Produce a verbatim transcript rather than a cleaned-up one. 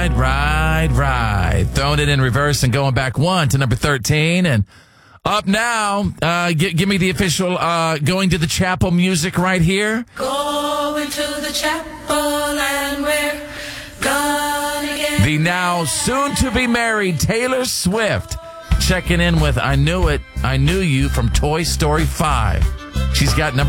Right, right, right. Throwing it in reverse and going back one to number thirteen. And up now, uh, g- give me the official uh, Going to the Chapel music right here. Going to the chapel and we're gonna get The now soon-to-be-married Taylor Swift checking in with I Knew It, I Knew You from Toy Story five. She's got number